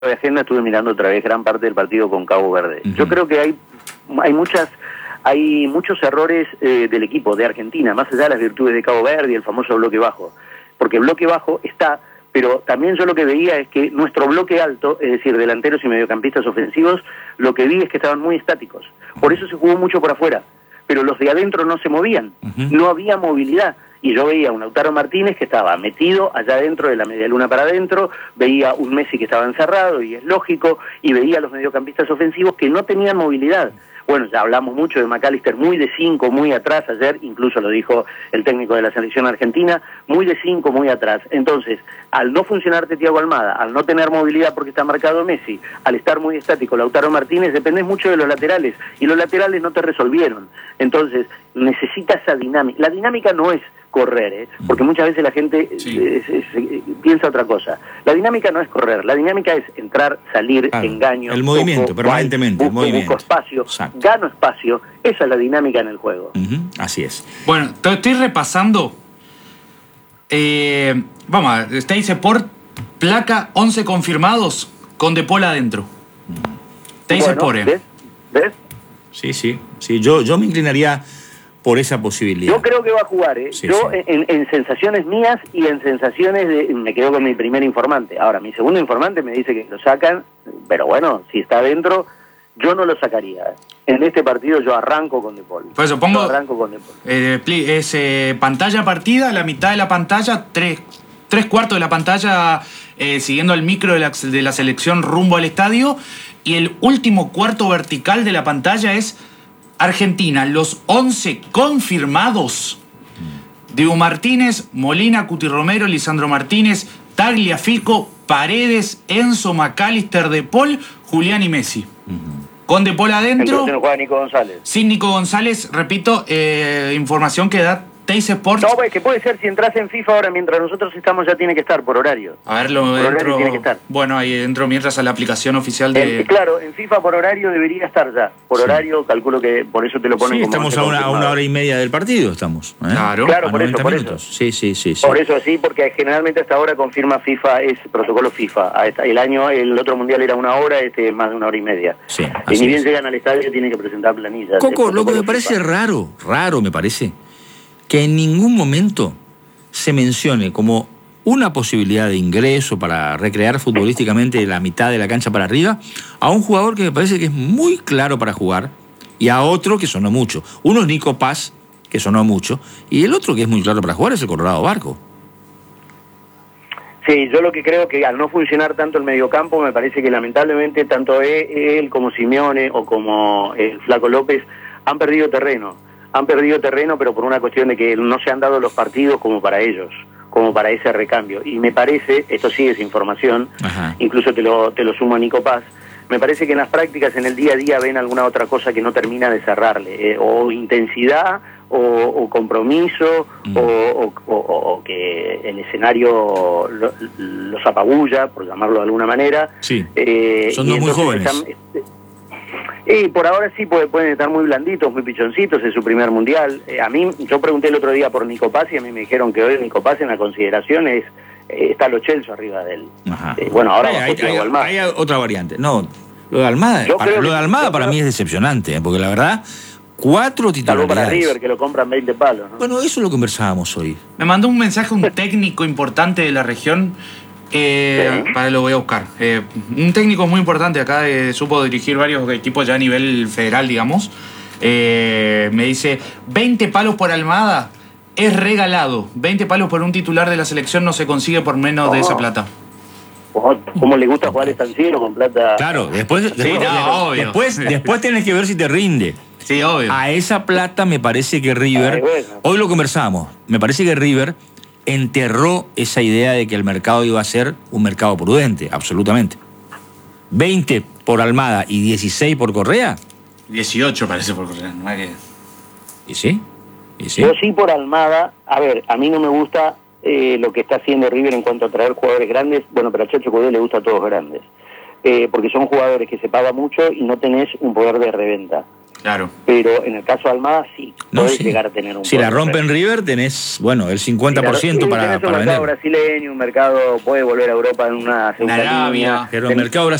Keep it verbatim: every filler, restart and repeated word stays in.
de agenda estuve mirando otra vez gran parte del partido con Cabo Verde. Uh-huh. Yo creo que hay hay muchas hay muchos errores eh, del equipo de Argentina, más allá de las virtudes de Cabo Verde y el famoso bloque bajo, porque el bloque bajo está, pero también yo lo que veía es que nuestro bloque alto, es decir, delanteros y mediocampistas ofensivos, lo que vi es que estaban muy estáticos. Por eso se jugó mucho por afuera, pero los de adentro no se movían, uh-huh. no había movilidad. Y yo veía a un Lautaro Martínez que estaba metido allá dentro de la media luna para adentro, veía un Messi que estaba encerrado, y es lógico, y veía a los mediocampistas ofensivos que no tenían movilidad. Bueno, ya hablamos mucho de McAllister, muy de cinco, muy atrás ayer, incluso lo dijo el técnico de la selección argentina, muy de cinco, muy atrás. Entonces, al no funcionarte Thiago Almada, al no tener movilidad porque está marcado Messi, al estar muy estático Lautaro Martínez, dependés mucho de los laterales, y los laterales no te resolvieron. Entonces, necesita esa dinámica. La dinámica no es correr, ¿eh? Porque muchas veces la gente sí. eh, se, se, piensa otra cosa. La dinámica no es correr, la dinámica es entrar, salir, claro, engaño, el movimiento, toco, permanentemente, busco, el movimiento. busco espacio, exacto, gano espacio, esa es la dinámica en el juego. Uh-huh. Así es. Bueno, te estoy repasando. Eh, vamos a ver, usted dice por placa once confirmados con De Paul adentro. Te dice bueno, por eh. ¿ves? ¿Ves? Sí, sí, sí. Yo, yo me inclinaría por esa posibilidad. Yo creo que va a jugar, ¿eh? Sí, Yo sí. En, en sensaciones mías y en sensaciones de... Me quedo con mi primer informante. Ahora, mi segundo informante me dice que lo sacan, pero bueno, si está adentro, yo no lo sacaría. En este partido yo arranco con De Paul. Por eso pongo... Yo arranco con De Paul. Eh, es eh, pantalla partida, la mitad de la pantalla, tres, tres cuartos de la pantalla eh, siguiendo el micro de la, de la selección rumbo al estadio, y el último cuarto vertical de la pantalla es... Argentina, los once confirmados: Dibu Martínez, Molina, Cuti Romero, Lisandro Martínez, Tagliafico, Paredes, Enzo, McAllister, De Paul, Julián y Messi. Uh-huh. Con De Paul adentro. Entonces no juega Nico González. Sin Nico González, repito, eh, información que da Teis Sports. No, pues que puede ser, si entras en FIFA ahora, mientras nosotros estamos, ya tiene que estar por horario. A ver, lo por dentro, horario tiene que estar. Bueno, ahí dentro mientras a la aplicación oficial de... En, claro, en FIFA por horario debería estar ya. Por sí. horario, calculo que por eso te lo ponen sí, como... estamos a una, a una hora y media del partido, estamos. ¿eh? Claro, claro, por eso, por minutos. eso. Sí, sí, sí, sí. Por eso sí, porque generalmente hasta ahora confirma FIFA, es protocolo FIFA. A esta, el año, el otro mundial era una hora, este es más de una hora y media. Sí, y ni bien es. llegan al estadio tienen que presentar planillas. Coco, lo que me parece FIFA. raro, raro me parece, que en ningún momento se mencione como una posibilidad de ingreso para recrear futbolísticamente la mitad de la cancha para arriba a un jugador que me parece que es muy claro para jugar, y a otro que sonó mucho. Uno es Nico Paz, que sonó mucho, y el otro que es muy claro para jugar es el Colorado Barco. Sí, yo lo que creo que al no funcionar tanto el mediocampo, me parece que lamentablemente tanto él como Simeone o como el Flaco López han perdido terreno. Han perdido terreno, pero por una cuestión de que no se han dado los partidos como para ellos, como para ese recambio. Y me parece, esto sí es información, Ajá. incluso te lo, te lo sumo a Nico Paz, me parece que en las prácticas, en el día a día, ven alguna otra cosa que no termina de cerrarle, eh, o intensidad, o, o compromiso, mm. o, o, o, o que el escenario lo, los apabulla, por llamarlo de alguna manera. Sí, eh, son dos muy jóvenes. Están, Y por ahora sí puede, pueden estar muy blanditos, muy pichoncitos, es su primer mundial. Eh, a mí, yo pregunté el otro día por Nico Paz y a mí me dijeron que hoy Nico Paz en la consideración es, eh, está Lo Celso arriba de él. Eh, bueno, ahora hay, hay, hay, hay otra variante. No, lo de Almada, para, lo de Almada que, para mí es decepcionante, ¿eh? Porque la verdad, cuatro titularidades. Salvo para River, que lo compran veinte palos, ¿no? Bueno, eso lo conversábamos hoy. Me mandó un mensaje un técnico importante de la región. Eh, ¿Sí? Para lo voy a buscar. Eh, un técnico muy importante acá, eh, supo dirigir varios equipos ya a nivel federal, digamos. Eh, me dice, veinte palos por Almada es regalado. veinte palos por un titular de la selección no se consigue por menos oh. de esa plata. ¿Cómo le gusta jugar estanciero con plata? Claro, después, después, sí, no, obvio. después, después tenés que ver si te rinde. Sí, obvio. A esa plata me parece que River, Ay, bueno. hoy lo conversamos, me parece que River enterró esa idea de que el mercado iba a ser un mercado prudente, absolutamente. veinte por Almada y dieciséis por Correa. dieciocho parece por Correa, no hay que... ¿Y sí? ¿Y sí? Yo sí por Almada. A ver, a mí no me gusta eh, lo que está haciendo River en cuanto a traer jugadores grandes. Bueno, pero a Chacho Coudet le gusta a todos grandes. Eh, porque son jugadores que se paga mucho y no tenés un poder de reventa. Claro. Pero en el caso de Almada sí, No, podés sí. llegar a tener un Si la poco de rompen referencia. River, tenés, bueno, el cincuenta por ciento Sí, para, tenés un para mercado vender. brasileño, un mercado, puede volver a Europa en una segunda Arabia. línea. Pero el Tenés- mercado